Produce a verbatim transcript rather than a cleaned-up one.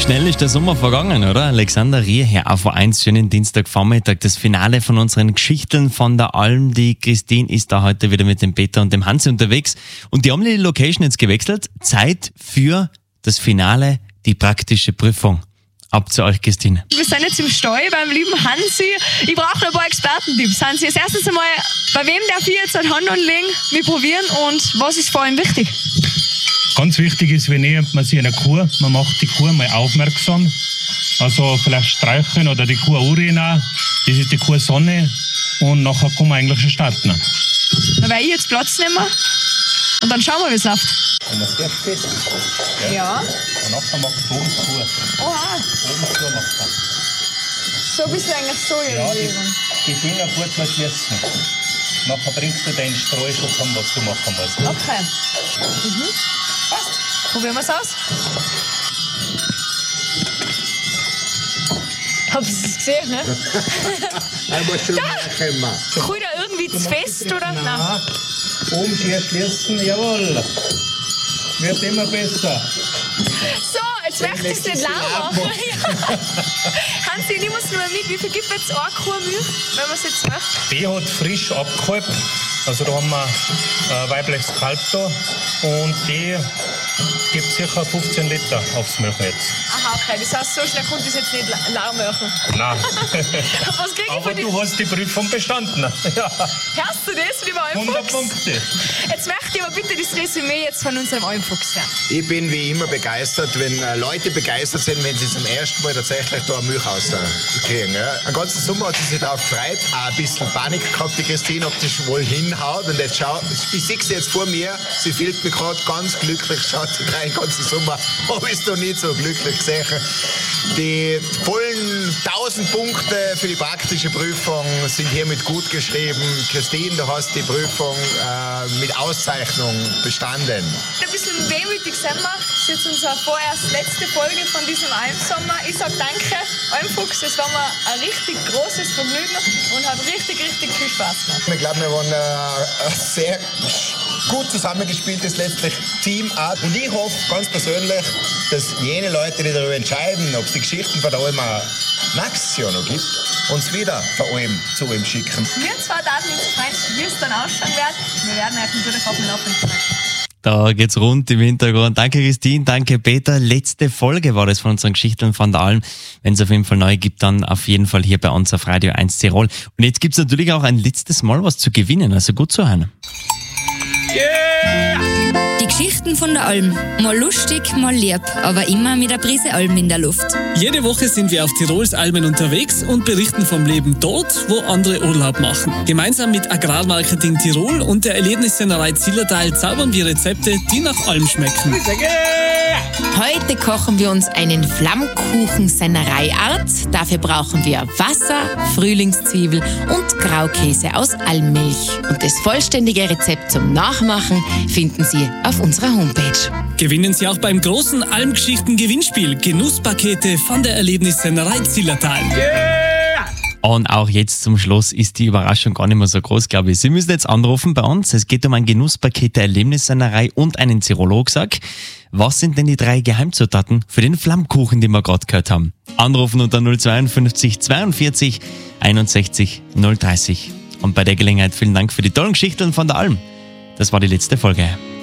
Schnell ist der Sommer vergangen, oder? Alexander Rier hier auf eins, schönen Dienstagvormittag. Das Finale von unseren Geschichten von der Alm. Die Christine ist da heute wieder mit dem Peter und dem Hansi unterwegs. Und die haben die Location jetzt gewechselt. Zeit für das Finale, die praktische Prüfung. Ab zu euch, Christine. Wir sind jetzt im Stall beim lieben Hansi. Ich brauche noch ein paar Expertentipps. Hansi, als erstes einmal, bei wem darf ich jetzt eine Hand anlegen, wir probieren und was ist vor allem wichtig? Ganz wichtig ist, wie nähert man sich einer Kuh. Man macht die Kuh mal aufmerksam. Also vielleicht streichen oder die Kuh Urin auch. Das ist die Kuh Sonne. Und nachher kann man eigentlich schon starten. Dann werde ich jetzt Platz nehmen und dann schauen wir, wie es läuft. Wenn man sehr fest ja. Ja. Und nachher macht man oben zu. Oha. Oben zu macht man. So ein bisschen eigentlich so Ja, irgendwie. die, die Finger gut verschließen. Nachher bringst du den Streuschutz an, was du machen musst. Okay. Mhm. Passt. Probieren wir es aus. Habt ihr es gesehen, ne? Einmal schon nachkommen. Kann ich da irgendwie zu fest, oder? Nein. Nein. Oben schön schließen, jawohl. Wird immer besser. So, jetzt möchte ich es nicht lang machen. Hansi, ich muss nur mit. Wie viel gibt jetzt eine Kuh Milch, wenn man es jetzt macht? Die hat frisch abgehalten. Also da haben wir ein weibliches Kalb da. Und die gibt sicher fünfzehn Liter aufs Milchnetz. Aha, okay. Das heißt, so schnell konnte ich es jetzt nicht la- lau machen. Nein. Was kriege ich Aber von dir? du hast die Prüfung bestanden. Ja. Hörst du das, lieber hundert Almfuchs? Punkte. Jetzt möchte ich aber bitte das Resümee jetzt von unserem Almfuchs hören. Ich bin wie immer begeistert, wenn äh, Leute begeistert sind, wenn sie zum ersten Mal tatsächlich da Milch rauskriegen. Ja. Den ganzen Sommer hat sie sich darauf gefreut, auch ein bisschen Panik gehabt, die Christine, ob das wohl hinhaut. Und jetzt schau, ich sehe sie jetzt vor mir, sie filmt mich gerade ganz glücklich, schaut sie rein, den ganzen Sommer, habe ich es noch nicht so glücklich gesehen. Die vollen tausend Punkte für die praktische Prüfung sind hiermit gut geschrieben. Christine, du hast die Prüfung äh, mit Auszeichnung bestanden. Ein bisschen wehmütig sind wir. Das ist jetzt unsere vorerst letzte Folge von diesem Almsommer. Ich sage danke, Almfuchs. Es war mir ein richtig großes Vergnügen und hat richtig, richtig viel Spaß gemacht. Ich glaube, wir waren äh, ein sehr gut zusammengespieltes letztlich Teamart. Und ich hoffe ganz persönlich, dass jene Leute, die darüber entscheiden, ob es die Geschichten von der Alm nächstes Jahr noch gibt, uns wieder von Alm zu ihm schicken. Wir zwei Daten uns freuen, wie es dann ausschauen wird. Wir werden euch natürlich auf dem Laufenden halten. Da geht's rund im Hintergrund. Danke Christine, danke Peter. Letzte Folge war das von unseren Geschichten von der Alm. Wenn es auf jeden Fall neu gibt, dann auf jeden Fall hier bei uns auf Radio eins Tirol. Und jetzt gibt's natürlich auch ein letztes Mal was zu gewinnen, also gut zu hören. Die Geschichten von der Alm. Mal lustig, mal lieb, aber immer mit einer Prise Alm in der Luft. Jede Woche sind wir auf Tirols Almen unterwegs und berichten vom Leben dort, wo andere Urlaub machen. Gemeinsam mit Agrarmarketing Tirol und der Erlebnissennerei Zillertal zaubern wir Rezepte, die nach Alm schmecken. Heute kochen wir uns einen Flammkuchen Sennereiart. Dafür brauchen wir Wasser, Frühlingszwiebel und Graukäse aus Almmilch. Und das vollständige Rezept zum Nachmachen finden Sie auf unserer Homepage. Gewinnen Sie auch beim großen Almgeschichten-Gewinnspiel Genusspakete von der Erlebnissennerei Zillertal. Und auch jetzt zum Schluss ist die Überraschung gar nicht mehr so groß, glaube ich. Sie müssen jetzt anrufen bei uns. Es geht um ein Genusspaket der Erlebnissennerei und einen Zirologsack. Was sind denn die drei Geheimzutaten für den Flammkuchen, den wir gerade gehört haben? Anrufen unter null zweiundfünfzig zweiundvierzig einundsechzig null dreißig. Und bei der Gelegenheit vielen Dank für die tollen Geschichten von der Alm. Das war die letzte Folge.